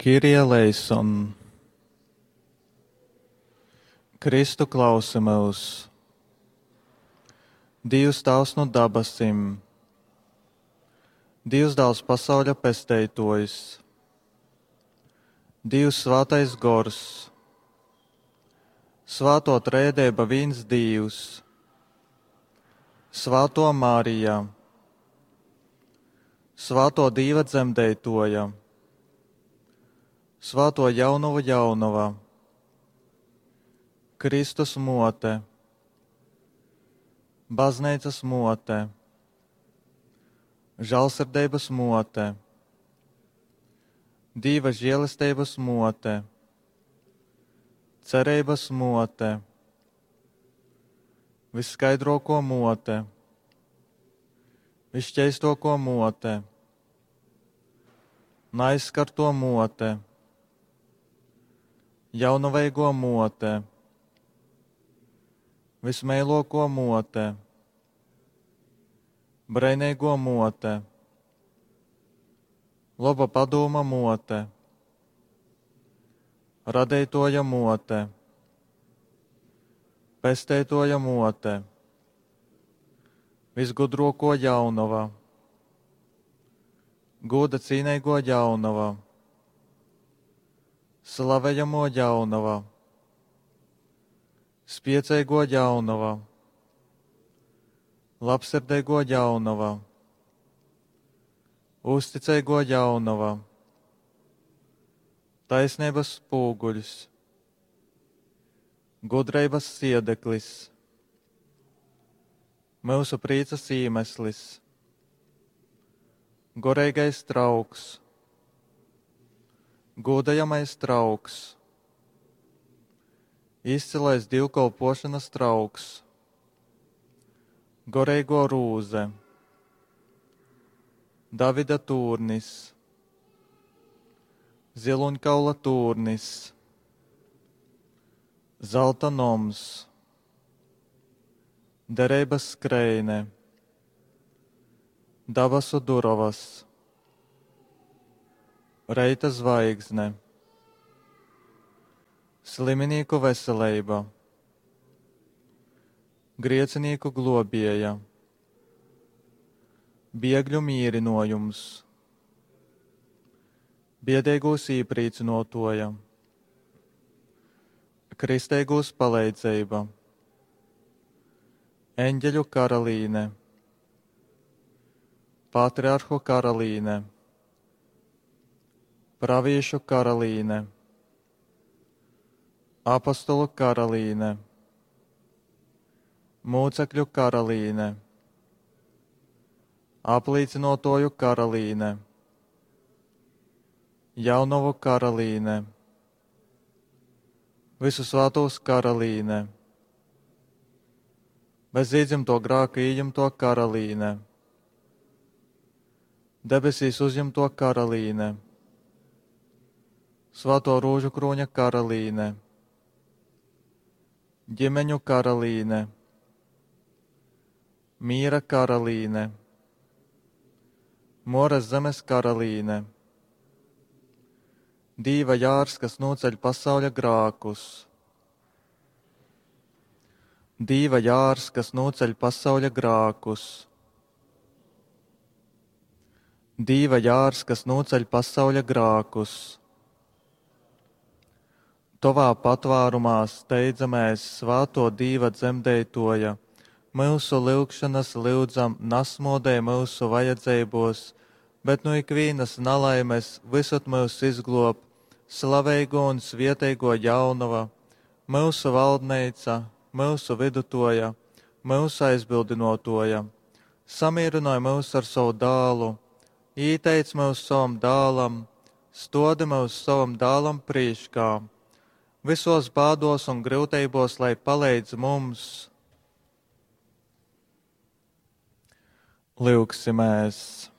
Kyrie eleison. Kristu klausi mūs. Dievs tavs no dabasim. Dievs dāls pasauļa pesteitojs. Dievs svātais gors. Svāto trēdēba viens Dievs. Svāto Mārija. Svāto Dieva dzemdeitoja. Svāto jaunava. Kristus mote. Baznīcas mote. Žēlsirdības mote. Dieva žēlastības mote. Cerības mote. Visskaidroko mote. Visšķeistoko mote. Naizskarto mote. Jaunaveigo mote. Vismeiloko mote. Breinīgo mote. Laba padoma mote. Radeitoja mote. Pesteitoja mote. Visgudroko jaunava. Goda cīnīgo jaunava. Slavējamo jaunava. Spiecīgo jaunava. Labsirdīgo jaunava. Uzticīgo jaunava. Taisnības spoguļs. Gudrības siedeklis. Mūsu priecas iemeslis. Gorīgais trauks. Godājamais trauks. Izcilais divkalpošanas trauks. Gorīgo rūze. Davida tūrnis. Ziluņkaula tūrnis. Zelta noms. Derības skreine. Dabasu durovas. Reita zvaigzne. Sliminīku veselība. Griecinīku globieja. Biegļu mīrinojums. Biedēgūs īprīcinotoja. Kristēgūs palīdzība. Eņģeļu karalīne. Patriarhu karalīne. Praviešu karalīne. Apostolu karalīne. Mūcekļu karalīne. Apliecinotoju karalīne. Jaunavu karalīne. Visu svētos karalīne. Bez iedzimto grāka ījimto karalīne. Debesīs uzņemto karalīne. Svēto rūžu kroņa karalīne. Ģimeņu karalīne. Mīra karalīne. Moras zemes karalīne. Dīva jārs, kas noceļ pasauļa grākus. Dīva jārs, kas noceļ pasauļa grākus. Dīva jārs, kas noceļ pasauļa grākus. Tavā patvārumā steidzamies svāto Dīva dzemdeitoja. Mūsu lūgšanas lūdzam nasmodē mūsu vajadzībos, bet no ikvienas nelaimes visot mūs izglob, slaveigo un svieteigo jaunava, mūsu valdneica, mūsu vidutoja, mūsu aizbildinotoja. Samierināja mūs ar savu dālu, īteic mūs savam dālam, stodi mūs savam dālam prīškā, visos bādos un grūtībos, lai palīdz mums. Lūksimies.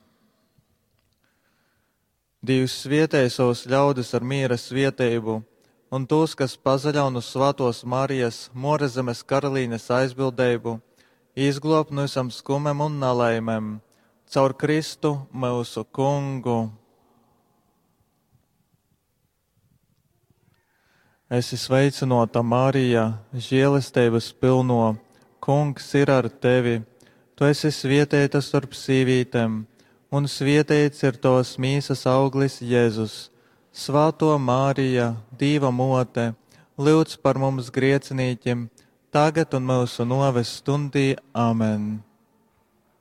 Dievs svietēja savus ļaudis ar miera svietību, un tos, kas pazaļaun uz svātos Marijas, Morezemes karalīnes aizbildību, izglob no visam skumem un nelaimēm, caur Kristu mūsu Kungu. Esi sveicināta, Marija, žēlastības pilno, Kungs ir ar tevi. Tu esi svētīta starp sīvītēm, un svētīts ir tavas mīsas auglis Jēzus. Svētā Marija, Dieva mote, lūdz par mums griecinīkiem, tagad un mūsu nāves stundī. Amen.